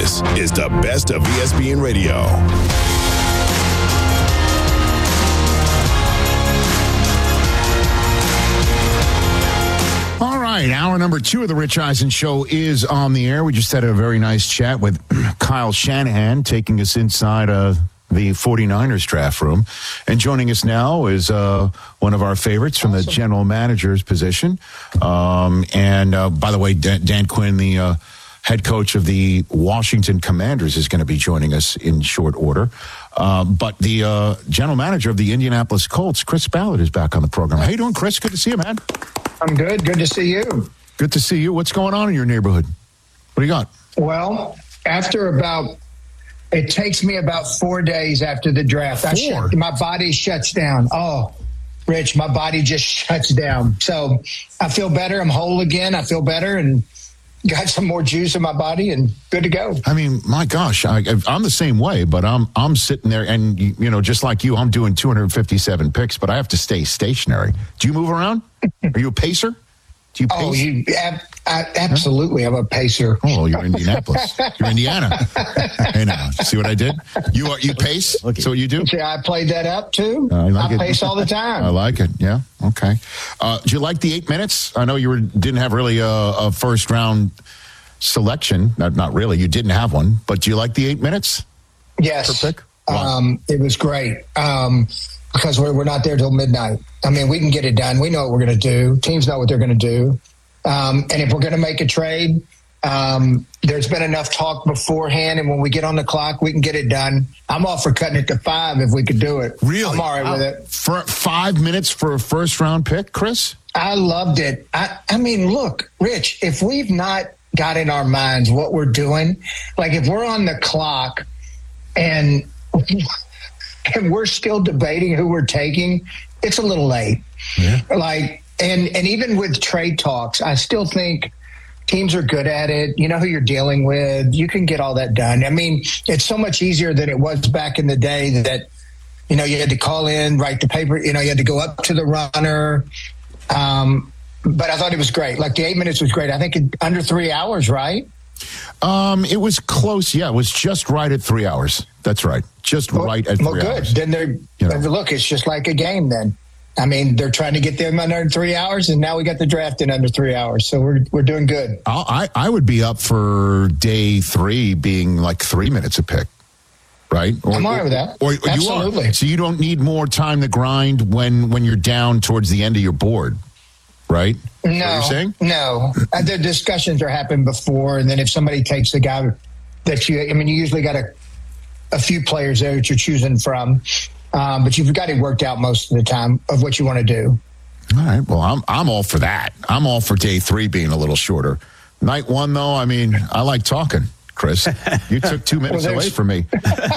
This is the best of ESPN Radio. All right, hour number 2 of the Rich Eisen Show is on the air. We just had a very nice chat with Kyle Shanahan taking us inside the 49ers draft room. And joining us now is one of our favorites from the general manager's position. By the way, Dan Quinn, the head coach of the Washington Commanders, is going to be joining us in short order. But the general manager of the Indianapolis Colts, Chris Ballard, is back on the program. How you doing, Chris? Good to see you, man. I'm good. Good to see you. Good to see you. What's going on in your neighborhood? What do you got? Well, it takes me about 4 days after the draft. My body shuts down. Oh, Rich, my body just shuts down. So I feel better. I'm whole again. I feel better and got some more juice in my body and good to go. I mean, my gosh, I'm the same way, but I'm sitting there and, you know, just like you, I'm doing 257 picks, but I have to stay stationary. Do you move around? Are you a pacer? Do you pace? Absolutely. I'm a pacer. Oh, you're Indianapolis. You're Indiana. Hey, now, see what I did? You pace? So you do? Yeah, I played that up, too. I pace all the time. I like it. Yeah. Okay. Do you like the 8 minutes? I know you didn't have really a first-round selection. Not really. You didn't have one. But do you like the 8 minutes? Yes. Per pick? It was great because we're not there till midnight. I mean, we can get it done. We know what we're going to do. Teams know what they're going to do. And if we're going to make a trade, there's been enough talk beforehand, and when we get on the clock, we can get it done. I'm all for cutting it to 5 if we could do it. Really? I'm all right with it. For 5 minutes for a first-round pick, Chris? I loved it. I mean, look, Rich, if we've not got in our minds what we're doing, like if we're on the clock and we're still debating who we're taking, it's a little late. Yeah. And even with trade talks, I still think teams are good at it. You know who you're dealing with. You can get all that done. I mean, it's so much easier than it was back in the day that, you know, you had to call in, write the paper, you know, you had to go up to the runner. But I thought it was great. Like the 8 minutes was great. I think under 3 hours, right? It was close. Yeah, it was just right at 3 hours. That's right. Just right at 3 hours. Well, good. Then look, it's just like a game then. I mean, they're trying to get them under 3 hours, and now we got the draft in under 3 hours. So we're doing good. I would be up for day 3 being like 3 minutes a pick, right? I'm all right with that. Absolutely. You are. So you don't need more time to grind when you're down towards the end of your board, right? No. Is that what you're saying? No. The discussions are happening before, and then if somebody takes the guy that you usually got a few players there that you're choosing from. But you've got it worked out most of the time of what you want to do. All right. Well, I'm all for that. I'm all for day 3 being a little shorter. Night 1, though, I mean, I like talking, Chris. You took 2 minutes away from me.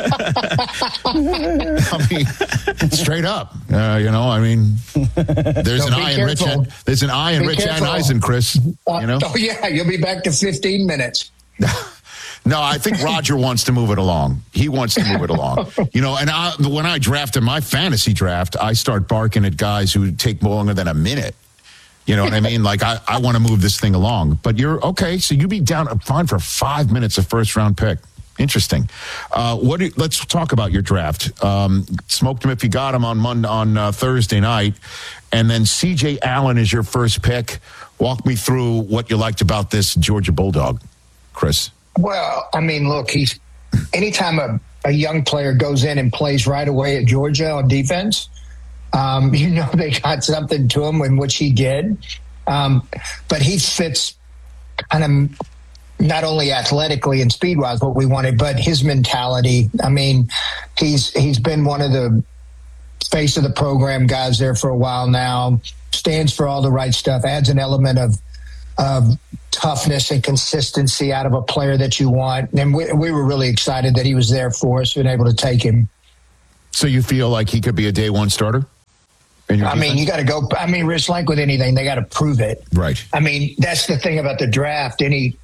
I mean, straight up. You know, I mean, there's an eye in Rich and Eisen, Chris. You know? Oh, yeah. You'll be back to 15 minutes. No, I think Roger wants to move it along. He wants to move it along. You know, and when I drafted my fantasy draft, I start barking at guys who take more longer than a minute. You know what I mean? Like, I want to move this thing along. But you're okay, so you be down fine for 5 minutes, a first-round pick. Interesting. Let's talk about your draft. Smoked him if you got him on Thursday night. And then C.J. Allen is your first pick. Walk me through what you liked about this Georgia Bulldog, Chris. Well, I mean, look, anytime a young player goes in and plays right away at Georgia on defense, you know they got something to him in which he did. But he fits kind of not only athletically and speed-wise what we wanted, but his mentality. I mean, he's been one of the face of the program guys there for a while now, stands for all the right stuff, adds an element of toughness and consistency out of a player that you want. And we were really excited that he was there for us and able to take him. So you feel like he could be a day 1 starter? I mean, you got to go. I mean, Rich, like with anything, they got to prove it. Right. I mean, that's the thing about the draft.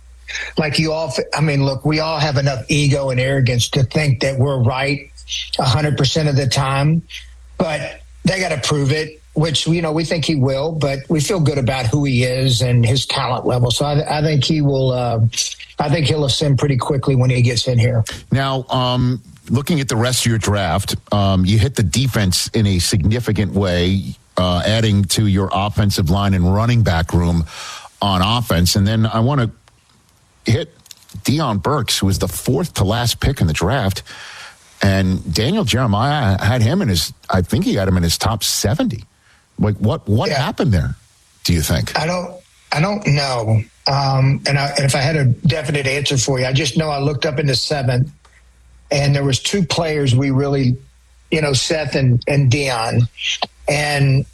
Look, we all have enough ego and arrogance to think that we're right 100% of the time, but they got to prove it. Which, you know, we think he will, but we feel good about who he is and his talent level. So I think he will. I I think he'll ascend pretty quickly when he gets in here. Now, looking at the rest of your draft, you hit the defense in a significant way, adding to your offensive line and running back room on offense. And then I want to hit Deion Burks, who was the fourth to last pick in the draft. And Daniel Jeremiah had him I think he had him in his top 70. Like, what happened there, do you think? I don't know. And if I had a definite answer for you, I just know I looked up in the seventh, and there was two players we really, Seth and Deion. And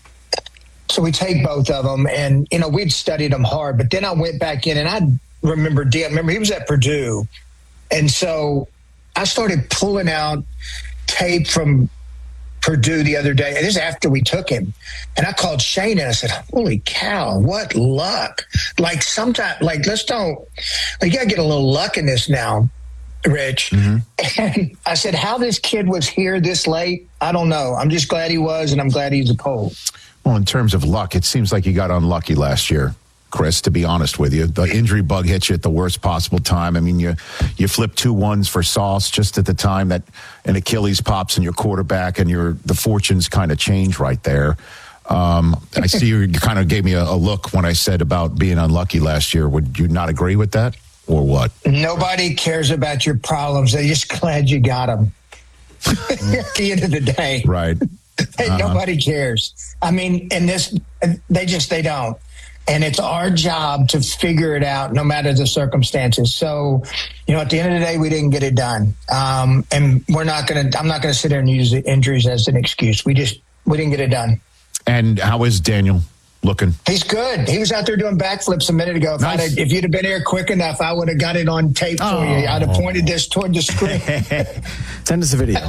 so we take both of them, and, we'd studied them hard. But then I went back in, and I remember Deion. Remember, he was at Purdue. And so I started pulling out tape from Purdue the other day. And this is after we took him. And I called Shane and I said, holy cow, what luck. Like sometimes, you got to get a little luck in this now, Rich. Mm-hmm. And I said, how this kid was here this late, I don't know. I'm just glad he was, and I'm glad he's a Colt. Well, in terms of luck, it seems like you got unlucky last year, Chris, to be honest with you. The injury bug hit you at the worst possible time. I mean, you flipped 2 1s for Sauce just at the time that an Achilles pops in your quarterback, and the fortunes kind of change right there. I see you kind of gave me a look when I said about being unlucky last year. Would you not agree with that, or what? Nobody cares about your problems. They're just glad you got them. At the end of the day. Right. Nobody cares. I mean, they don't. And it's our job to figure it out no matter the circumstances. So, at the end of the day, we didn't get it done. And I'm not going to sit there and use the injuries as an excuse. We didn't get it done. And how is Daniel looking? He's good. He was out there doing backflips a minute ago. If you'd have been here quick enough, I would have got it on tape for you. I'd have pointed this toward the screen. Send us a video.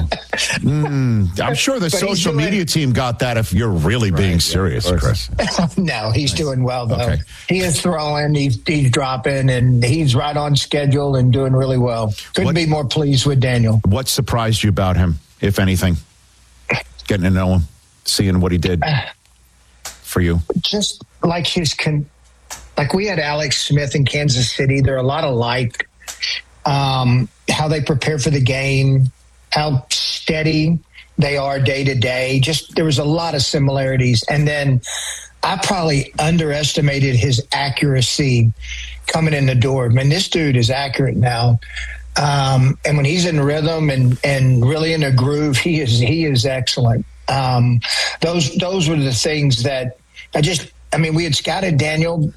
I'm sure the social media team got that if you're really being serious, Chris. No, he's doing well, though. Okay. He is throwing, he's dropping, and he's right on schedule and doing really well. Couldn't be more pleased with Daniel. What surprised you about him, if anything? Getting to know him, seeing what he did for you? Just like like we had Alex Smith in Kansas City. They're a lot alike. How they prepare for the game, how steady they are day to day. Just there was a lot of similarities. And then I probably underestimated his accuracy coming in the door. I mean, this dude is accurate now. And when he's in rhythm and really in a groove, he is excellent. Those were the things that we had scouted Daniel,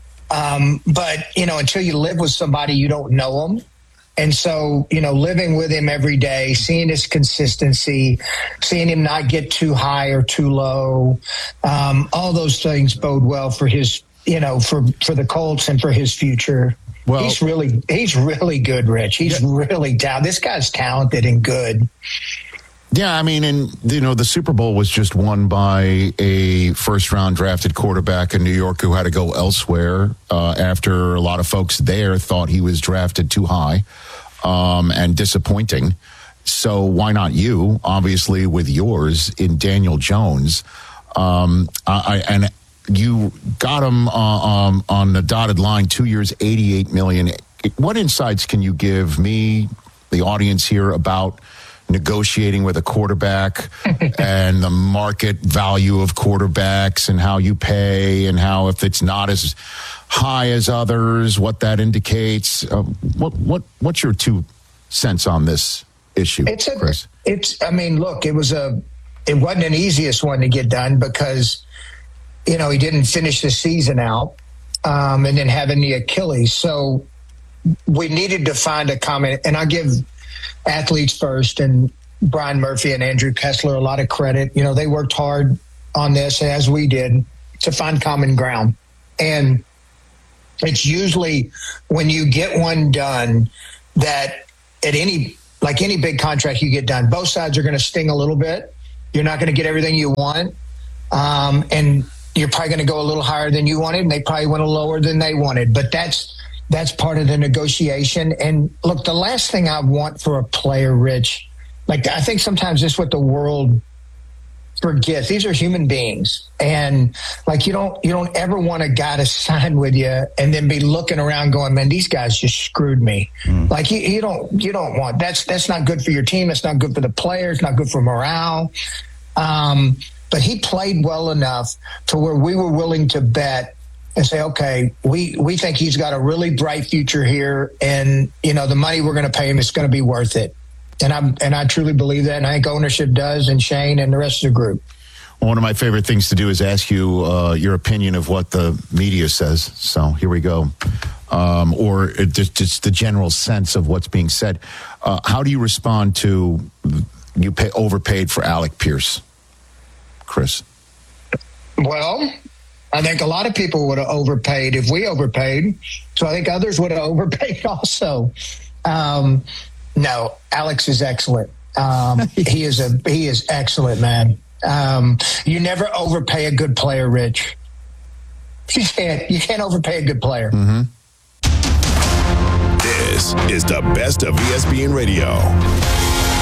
but until you live with somebody, you don't know them. And so, living with him every day, seeing his consistency, seeing him not get too high or too low, all those things bode well for his, for the Colts and for his future. Well, he's really good, Rich. He's really talented. This guy's talented and good. Yeah, I mean, and, the Super Bowl was just won by a first-round drafted quarterback in New York who had to go elsewhere after a lot of folks there thought he was drafted too high and disappointing. So why not you, obviously, with yours in Daniel Jones? And you got him on the dotted line, 2 years, $88 million. What insights can you give me, the audience here, about negotiating with a quarterback and the market value of quarterbacks and how you pay and how if it's not as high as others, what that indicates? What's your 2 cents on this issue, Chris? Look, it wasn't an easiest one to get done because, he didn't finish the season out and then having the Achilles. So we needed to find a common, and I'll give athletes first and Brian Murphy and Andrew Kessler a lot of credit. They worked hard on this, as we did, to find common ground. And it's usually when you get one done that at any big contract you get done, both sides are going to sting a little bit. You're not going to get everything you want. And you're probably going to go a little higher than you wanted, and they probably went a lower than they wanted. But that's part of the negotiation. And look, the last thing I want for a player, Rich, I think sometimes this is what the world forgets these are human beings, and like you don't ever want a guy to sign with you and then be looking around going, man, these guys just screwed me. Like you don't want that's not good for your team. It's not good for the players. Not good for morale. But he played well enough to where we were willing to bet and say, okay, we think he's got a really bright future here, and the money we're going to pay him is going to be worth it. And I truly believe that, and I think ownership does, and Shane and the rest of the group. One of my favorite things to do is ask you your opinion of what the media says. So here we go. Or just the general sense of what's being said. How do you respond to you overpaid for Alec Pierce, Chris? Well, I think a lot of people would have overpaid if we overpaid. So I think others would have overpaid also. No, Alex is excellent. He is excellent, man. You never overpay a good player, Rich. You can't overpay a good player. This is the best of ESPN Radio.